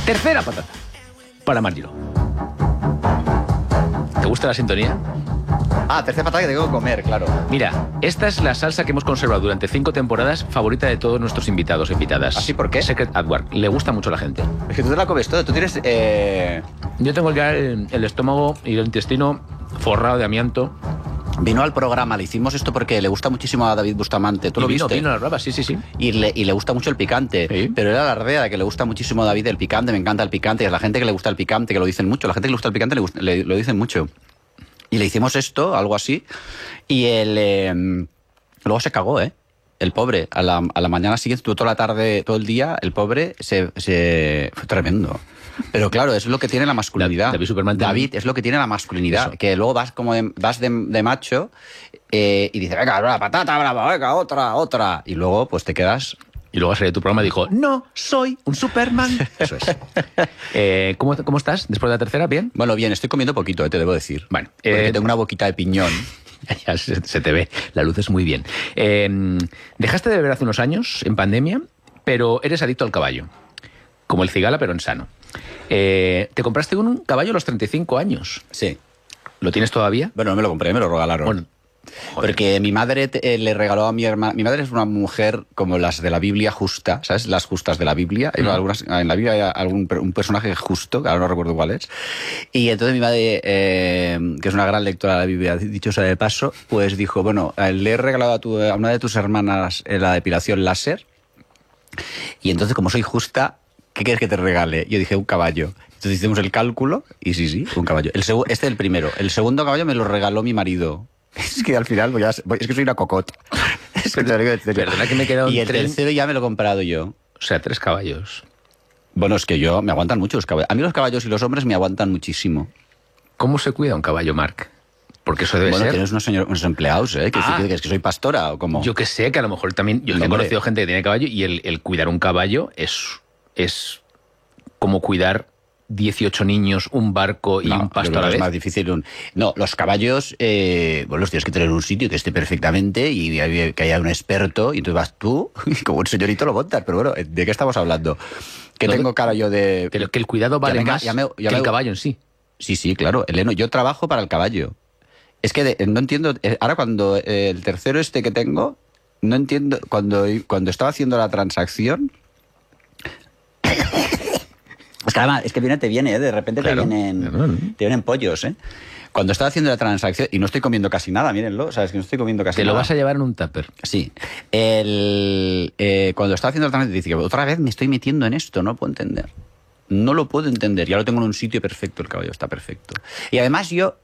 Tercera patata para Margiro. ¿Te gusta la sintonía? Tercera patata que tengo que comer, claro. Mira, esta es la salsa que hemos conservado durante 5 temporadas, favorita de todos nuestros invitados e invitadas. ¿Así por qué? Secret at Work. Le gusta mucho a la gente. Es que tú te la comes todo. Tú tienes... Yo tengo ya el estómago y el intestino forrado de amianto. Vino al programa, le hicimos esto porque le gusta muchísimo a David Bustamante. ¿Tú lo viste? Vino a la prueba, sí. Y le gusta mucho el picante. Sí. Pero él alardea de que le gusta muchísimo a David el picante, me encanta el picante. Y a la gente que le gusta el picante, que lo dicen mucho. La gente que le gusta el picante lo dicen mucho. Y le hicimos esto, algo así. Y él luego se cagó, ¿eh? El pobre. A la mañana siguiente, toda la tarde, todo el día, el pobre fue tremendo. Pero claro, es lo que tiene la masculinidad. David es lo que tiene la masculinidad. Eso. Que luego vas de macho y dices, venga, la patata, brava, venga, otra. Y luego pues te quedas... Y luego salió tu programa y dijo, no, soy un Superman. Eso es. ¿Cómo estás después de la tercera? ¿Bien? Bueno, bien, estoy comiendo poquito, te debo decir. Bueno, porque tengo una boquita de piñón. Ya se te ve, la luz es muy bien. Dejaste de beber hace unos años, en pandemia, pero eres adicto al caballo. Como el cigala, pero en sano. Te compraste un caballo a los 35 años. Sí. ¿Lo tienes todavía? Bueno, no me lo compré, me lo regalaron. Bueno, porque mi madre le regaló a mi hermana... Mi madre es una mujer como las de la Biblia justa, ¿sabes? Las justas de la Biblia. En la Biblia hay un personaje justo, que ahora no recuerdo cuál es. Y entonces mi madre, que es una gran lectora de la Biblia, dicho sea de paso, pues dijo, bueno, le he regalado a una de tus hermanas la depilación láser. Y entonces, como soy justa, ¿qué quieres que te regale? Yo dije, un caballo. Entonces hicimos el cálculo y sí, un caballo. Este es el primero. El segundo caballo me lo regaló mi marido. Es que al final es que soy una cocota. Es que perdona que me he quedado y el tercero ya me lo he comprado yo. O sea, 3 caballos. Bueno, es que me aguantan mucho los caballos. A mí los caballos y los hombres me aguantan muchísimo. ¿Cómo se cuida un caballo, Marc? Porque eso debe ser... Bueno, tienes unos empleados, ¿eh? ¿Es que soy pastora o cómo? Yo que sé, que a lo mejor también... Yo he conocido gente que tiene caballo y el cuidar un caballo es como cuidar 18 niños, un barco y un pasto a la vez. Es más difícil. No, los caballos, los tienes que tener en un sitio que esté perfectamente y que haya un experto y entonces vas tú y como un señorito lo montas. Pero bueno, ¿de qué estamos hablando? Que tengo cara yo de... Que el cuidado vale más que el caballo en sí. Sí, claro. Eleno, yo trabajo para el caballo. Es que no entiendo... Ahora cuando el tercero que tengo, no entiendo... Cuando estaba haciendo la transacción... Es que además, te viene, de repente claro, te vienen pollos, ¿eh? Cuando estaba haciendo la transacción, y no estoy comiendo casi nada, mírenlo, ¿sabes? Que no estoy comiendo casi nada. Te lo vas a llevar en un tupper. Sí. Cuando estaba haciendo la transacción, dice que otra vez me estoy metiendo en esto, no lo puedo entender. No lo puedo entender. Ya lo tengo en un sitio perfecto, el caballo está perfecto. Y además yo...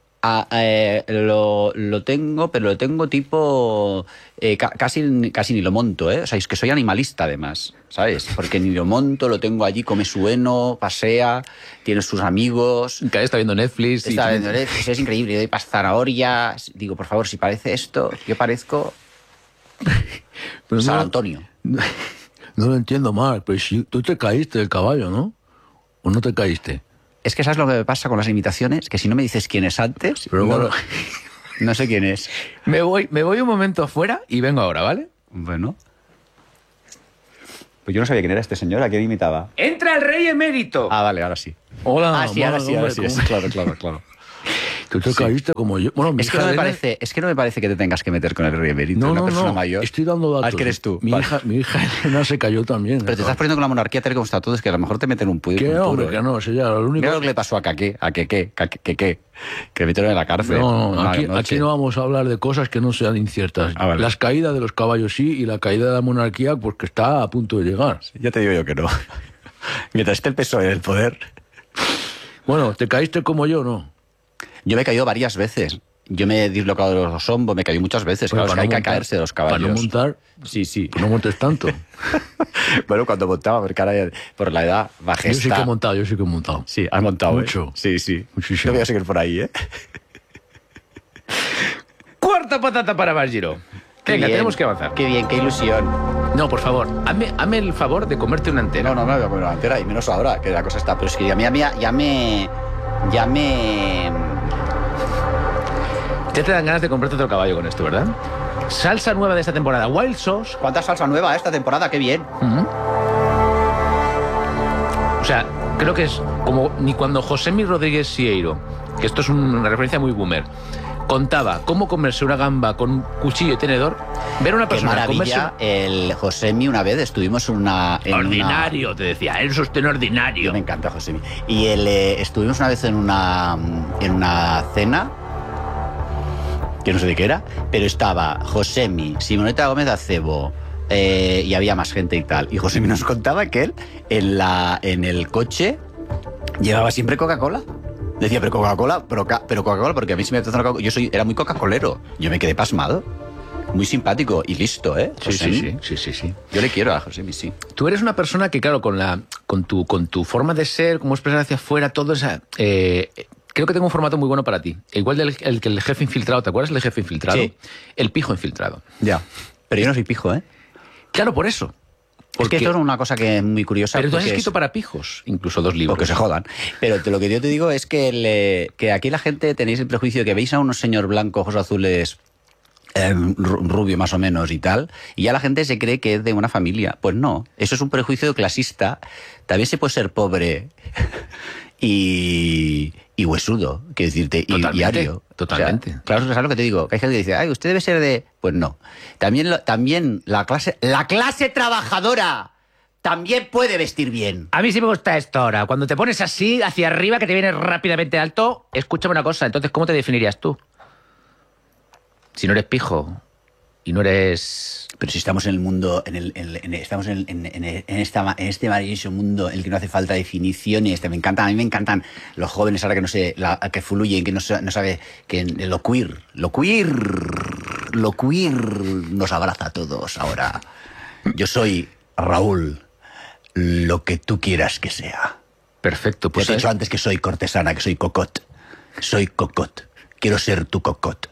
lo tengo, pero lo tengo tipo casi ni lo monto, ¿eh? O sea, es que soy animalista además, ¿sabes? Porque ni lo monto, lo tengo allí, come su heno, pasea, tiene sus amigos. Cada vez está viendo Netflix. Es increíble, doy zanahoria. Digo, por favor, si parece esto, yo parezco pero San Antonio. No lo entiendo, Marc, pero si tú te caíste del caballo, ¿no? ¿O no te caíste? Es que ¿sabes lo que me pasa con las imitaciones? Que si no me dices quién es antes, pero bueno, no sé quién es. Me voy un momento afuera y vengo ahora, ¿vale? Bueno. Pues yo no sabía quién era este señor, ¿a quién imitaba? ¡Entra el rey emérito! Ah, vale, ahora sí. Hola, sí, ahora sí. Claro. Tú te caíste como yo. Bueno, es que no me parece que te tengas que meter con el rey emérito, una persona mayor. Estoy dando datos. que eres tú. Mi hija Elena se cayó también. Pero te estás poniendo con la monarquía tal como está todo, es que a lo mejor te meten un puño. ¿Qué, hombre? Que no, ya, lo único... Mira lo que le pasó a Keke, que metieron en la cárcel. No, aquí no vamos a hablar de cosas que no sean inciertas. Vale. Las caídas de los caballos sí, y la caída de la monarquía, pues que está a punto de llegar. Ya te digo yo que no. Mientras esté el PSOE en el poder... Bueno, ¿te caíste como yo, no? Yo me he caído varias veces. Yo me he dislocado de los hombros, me he caído muchas veces. Bueno, claro, es que hay que caerse de los caballos. Para no montar, sí. No montes tanto. Bueno, cuando montaba, porque ahora por la edad bajé. Yo sí que he montado. Sí, has montado. Mucho. Sí. Muchísimo. No voy a seguir por ahí, ¿eh? Cuarta patata para Margiro. Venga, tenemos que avanzar. Qué bien, qué ilusión. No, por favor, hazme el favor de comerte una entera. No me voy a comer una entera, y menos ahora, que la cosa está... Pero es que ya me... Ya te dan ganas de comprarte otro caballo con esto, ¿verdad? Salsa nueva de esta temporada, Wild Sauce. ¿Cuánta salsa nueva esta temporada? ¡Qué bien! O sea, Creo que es como ni cuando Josemi Rodríguez Sieiro, que esto es una referencia muy boomer, contaba cómo comerse una gamba con cuchillo y tenedor, ver a una Qué persona comerse... maravilla. El Josemi, una vez estuvimos en una... Ordinario, te decía, eres usted un ordinario. Me encanta Josemi. Y estuvimos una vez en una cena, que no sé de qué era, pero estaba Josemi, Simoneta Gómez Acebo, y había más gente y tal. Y Josemi nos contaba que él en el coche llevaba siempre Coca-Cola. Decía, pero Coca-Cola, pero Coca-Cola, porque a mí se me apetece una Coca-Cola. Era muy Coca-Colero. Yo me quedé pasmado. Muy simpático y listo, ¿eh? Sí. Yo le quiero a Josemi, sí. Tú eres una persona que, claro, con tu forma de ser, cómo expresar hacia afuera, todo esa... creo que tengo un formato muy bueno para ti. Igual que el jefe infiltrado, ¿te acuerdas del jefe infiltrado? Sí. El pijo infiltrado. Ya. Pero yo no soy pijo, ¿eh? Claro, por eso. Porque esto es una cosa que es muy curiosa. Pero tú has porque escrito para pijos, incluso 2 libros. Porque se jodan. Pero lo que yo te digo es que aquí la gente tenéis el prejuicio de que veis a unos señor blancos, ojos azules, rubio más o menos y tal, y ya la gente se cree que es de una familia. Pues no, eso es un prejuicio clasista. También se puede ser pobre y huesudo, que decirte, y ario. Totalmente. O sea, claro, ¿sabes lo que te digo? Que hay gente que dice, ay, usted debe ser de... Pues no. También la clase trabajadora también puede vestir bien. A mí sí me gusta esto ahora. Cuando te pones así, hacia arriba, que te viene rápidamente alto, escúchame una cosa. Entonces, ¿cómo te definirías tú? Si no eres pijo y no eres... Pero si estamos en el mundo, estamos en este maravilloso mundo en el que no hace falta definiciones. A mí me encantan los jóvenes ahora que no sé, que fluyen, que no sabe, que lo queer nos abraza a todos ahora. Yo soy Raúl, lo que tú quieras que sea. Perfecto, pues... Ya te he dicho antes que soy cortesana, que soy cocot. Soy cocot. Quiero ser tu cocot.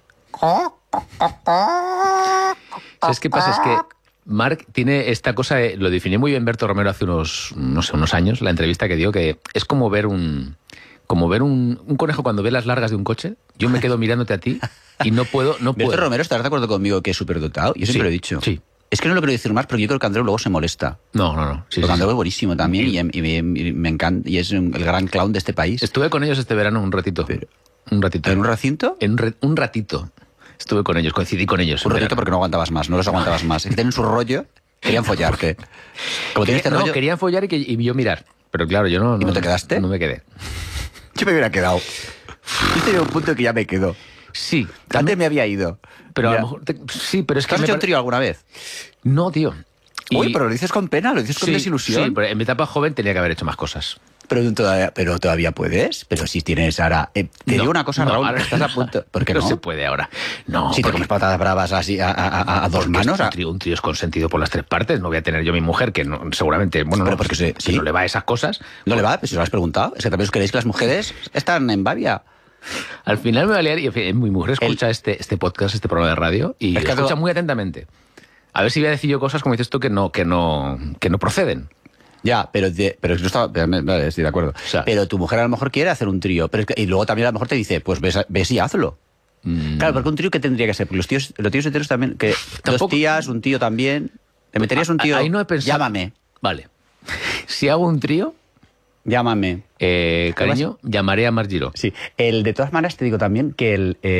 ¿Sabes qué pasa? Es que Marc tiene esta cosa, lo definió muy bien Berto Romero hace unos años, la entrevista que dio, que es como ver un conejo cuando ve las largas de un coche. Yo me quedo mirándote a ti y no puedo. Berto Romero, ¿estás de acuerdo conmigo que es superdotado? Yo siempre lo he dicho. Sí. Es que no lo quiero decir más porque yo creo que Andreu luego se molesta. No. Sí, porque Andreu es buenísimo también y me encanta, y es el gran clown de este país. Estuve con ellos este verano un ratito. Un ratito. ¿En un recinto? Un ratito. Estuve con ellos, coincidí con ellos. Un ratito porque no aguantabas más, no los aguantabas más. Es que tienen su rollo, querían follarte. Como tienes este rollo... querían follar y yo mirar. Pero claro, yo no... ¿Y no te quedaste? No me quedé. Yo me hubiera quedado. Yo tenía un punto que ya me quedó. Sí. Antes me había ido. Pero Mira. a lo mejor... Sí, pero es que... ¿Has hecho un trío alguna vez? No, tío. Uy, pero lo dices con pena, lo dices con desilusión. Sí, pero en mi etapa joven tenía que haber hecho más cosas. Pero todavía puedes. Pero si tienes ahora... te digo una cosa, Raúl, ahora estás a punto... ¿Por qué no? No se puede ahora. No, Si te comes patatas bravas así a dos manos... Un trío es consentido por las 3 partes. No voy a tener yo a mi mujer, que no, seguramente... Bueno, pero no, porque si no le va a esas cosas... ¿No le va? Pues si lo has preguntado. Es que también os queréis que las mujeres están en Bavia. Al final me va a liar y en fin, mi mujer escucha este podcast, este programa de radio, y es que escucha muy atentamente. A ver si voy a decir yo cosas, como dices tú, que no proceden. Ya, pero no estaba... Vale, estoy de acuerdo. O sea, pero tu mujer a lo mejor quiere hacer un trío. Y luego también a lo mejor te dice, pues ves y hazlo. Claro, porque un trío, ¿qué tendría que ser? Porque los tíos enteros también... Que Tampoco... 2 tías, un tío también... ¿Te meterías un tío? Ahí no he pensado... Llámame. Vale. Si hago un trío... Llámame. Cariño, llamaré a Marc Giró. Sí. De todas maneras te digo también que